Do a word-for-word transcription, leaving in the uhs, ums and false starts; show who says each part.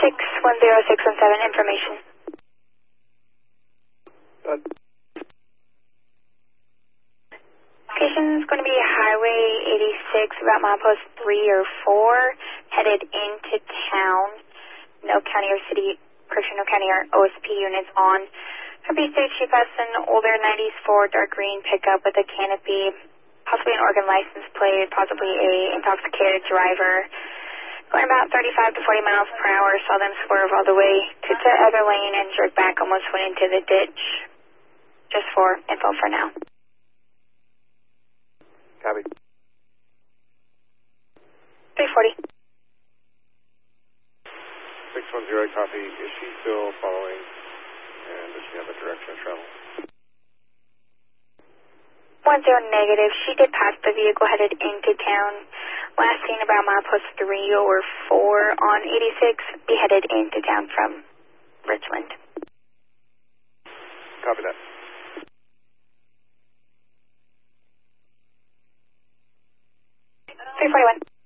Speaker 1: six one zero six one seven, information.
Speaker 2: Uh,
Speaker 1: Location is going to be Highway eighty-six, about milepost three or four, headed into town. No county or city, Berkshire, no county or O S P units on. Happy State Chief has an older nineties Ford dark green pickup with a canopy, possibly an Oregon license plate, possibly a intoxicated driver. Going about thirty-five to forty miles per hour, saw them swerve all the way to the other lane and jerk back, almost went into the ditch. Just for info for now.
Speaker 2: Copy.
Speaker 1: three forty.
Speaker 2: six one zero, copy. Is she still following? And does she have a direction of travel?
Speaker 1: one zero negative. She did pass the vehicle headed into town. Last seen about milepost three or four on eighty-six. Be headed into town from Richland.
Speaker 2: Copy that.
Speaker 1: three forty-one.